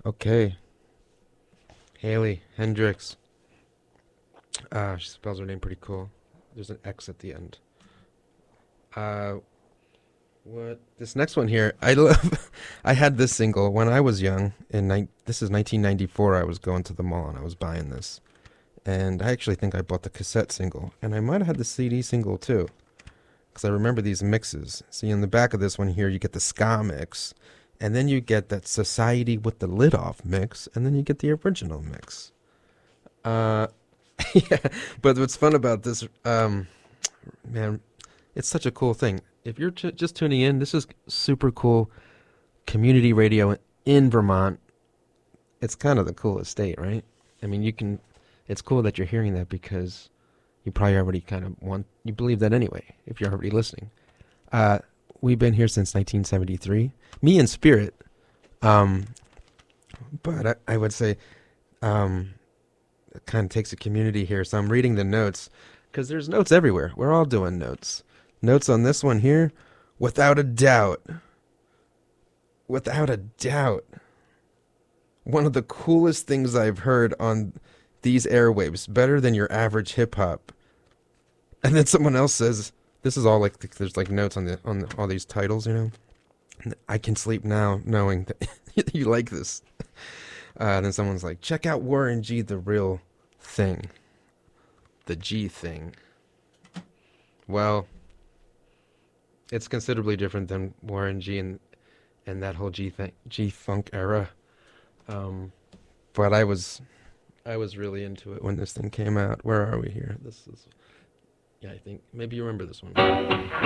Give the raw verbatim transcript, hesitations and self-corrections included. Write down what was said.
Okay. Haley Hendricks. Uh, she spells her name pretty cool. There's an X at the end. Uh, what? This next one here, I love. I had this single when I was young. In ni- this is nineteen ninety-four. I was going to the mall and I was buying this, and I actually think I bought the cassette single, and I might have had the C D single too, because I remember these mixes. See, in the back of this one here, you get the ska mix, and then you get that Society with the Lid Off mix, and then you get the original mix. Uh, yeah, but what's fun about this, um, man, it's such a cool thing. If you're t- just tuning in, this is super cool community radio in Vermont. It's kind of the coolest state, right? I mean, you can. It's cool that you're hearing that because you probably already kind of want. You believe that anyway if you're already listening. Uh, we've been here since nineteen seventy-three. Me in spirit, um, but I, I would say, um, it kind of takes a community here. So I'm reading the notes because there's notes everywhere. We're all doing notes. Notes on this one here, without a doubt, without a doubt, one of the coolest things I've heard on these airwaves, better than your average hip hop. And then someone else says, this is all like, there's like notes on the on the, all these titles, you know. I can sleep now knowing that you like this. Uh, then someone's like, check out Warren G, the real thing, the G thing. Well, it's considerably different than Warren G and and that whole G thing, G funk era. Um, but I was I was really into it when this thing came out. Where are we here? This is yeah, I think maybe you remember this one.